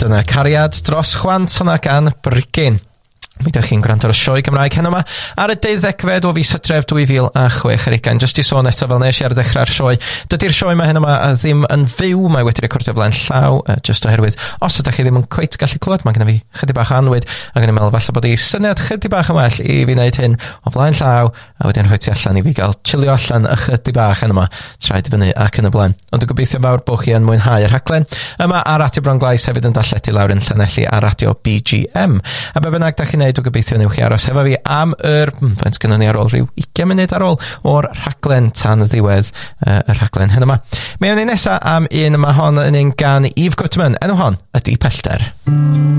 dyna Cariad dros Chwant hwnna gan Brygin. Mi ydych chi'n gwrando ar y sioe Gymraeg heno yma ar y 12fed o fis Hydref 2026 ar ugain. Jyst i sôn eto fel nes i ar ddechrau'r sioe. Dydy'r sioe yma heno yma ddim yn fyw, mae wedi recordio blaen llaw, jyst oherwydd os ydych chi ddim yn cweit gallu clywed, mae gennym fi chydig bach o anwyd, ac yn ymwneud falle bod i syniad chydig bach yn well i fi wneud hyn o blaen llaw, a wedyn rhoi ti allan i fi gael chilio allan ychydig bach heno yma, traed i fyny ac yn y blaen. Ond dwi'n gobeithio fawr bod chi yn mwynhau yr rhaglen yma ar Radio Bron Glais, hefyd yn darlledu lawr yn Llanelli a Radio BGM. A be bynnag da chi'n neud, dwi'n gobeithio newch chi aros hefo fi am faint gynnon ni ar ôl rhyw 20 munud ar ôl o'r rhaglen tan y ddiwedd y rhaglen hyn yma. Mewn i nesa am un yma hon yn un gan Yves Gutman, enw hon ydi Pellter.